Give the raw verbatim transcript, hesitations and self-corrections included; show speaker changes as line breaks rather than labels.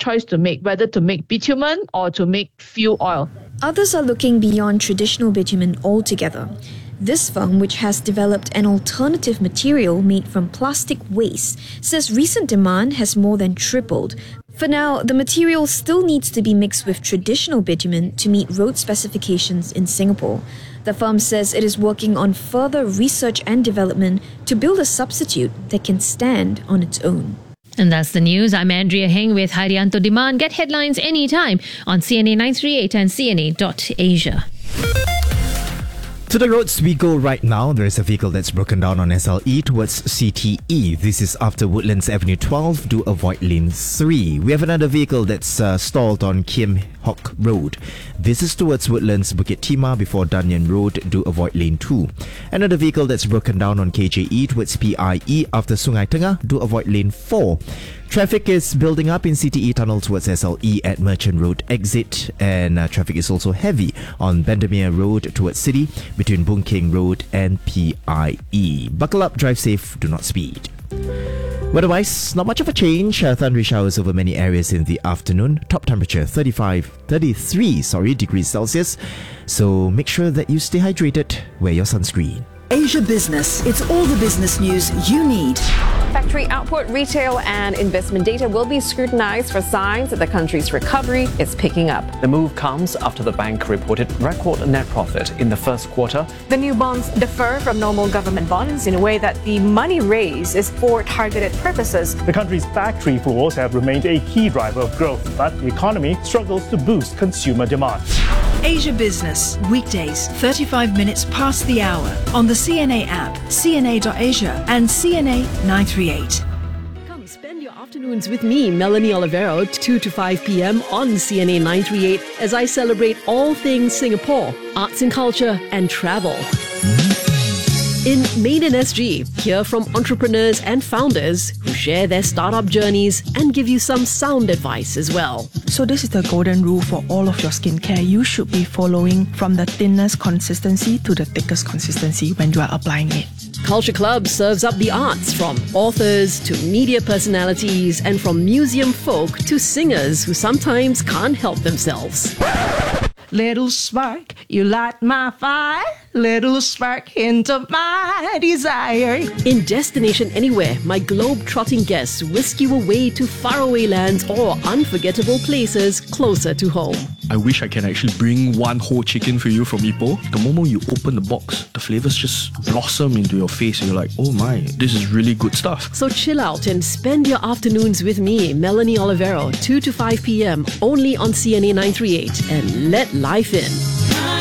choice to make, whether to make bitumen or to make fuel oil.
Others are looking beyond traditional bitumen altogether. This firm, which has developed an alternative material made from plastic waste, says recent demand has more than tripled. For now, the material still needs to be mixed with traditional bitumen to meet road specifications in Singapore. The firm says it is working on further research and development to build a substitute that can stand on its own.
And that's the news. I'm Andrea Heng with Harianto Demand. Get headlines anytime on C N A nine three eight and C N A dot Asia.
To the roads we go right now. There is a vehicle that's broken down on S L E towards C T E. This is after Woodlands Avenue twelve. Do avoid lane three. We have another vehicle that's uh, stalled on Kim Hock Road. This is towards Woodlands Bukit Timah before Dunyan Road. Do avoid lane two. Another vehicle that's broken down on K J E towards P I E after Sungai Tengah. Do avoid lane four. Traffic is building up in C T E tunnel towards S L E at Merchant Road exit, and uh, traffic is also heavy on Bendemeer Road towards City between Boon Keng Road and P I E. Buckle up, drive safe, do not speed. Weather-wise, not much of a change. Uh, thundery showers over many areas in the afternoon. Top temperature thirty-five, thirty-three sorry, degrees Celsius. So make sure that you stay hydrated. Wear your sunscreen.
Asia Business. It's all the business news you need.
Factory output, retail and investment data will be scrutinized for signs that the country's recovery is picking up.
The move comes after the bank reported record net profit in the first quarter.
The new bonds differ from normal government bonds in a way that the money raised is for targeted purposes.
The country's factory floors have remained a key driver of growth, but the economy struggles to boost consumer demand.
Asia Business, weekdays, thirty-five minutes past the hour on the C N A app, C N A dot Asia and C N A nine three eight.
Come spend your afternoons with me, Melanie Olivero, two to five p.m. on C N A nine three eight as I celebrate all things Singapore, arts and culture and travel. In Made in S G, hear from entrepreneurs and founders who share their startup journeys and give you some sound advice as well.
So this is the golden rule for all of your skincare. You should be following from the thinnest consistency to the thickest consistency when you are applying it.
Culture Club serves up the arts, from authors to media personalities and from museum folk to singers who sometimes can't help themselves.
Little spark, you light my fire. Little spark, hint of my desire.
In Destination Anywhere, my globe-trotting guests whisk you away to faraway lands or unforgettable places closer to home.
I wish I can actually bring one whole chicken for you from Ipoh. The moment you open the box, the flavors just blossom into your face and you're like, oh my, this is really good stuff.
So chill out and spend your afternoons with me, Melanie Olivero, two to five p.m. only on C N A nine three eight, and let life in.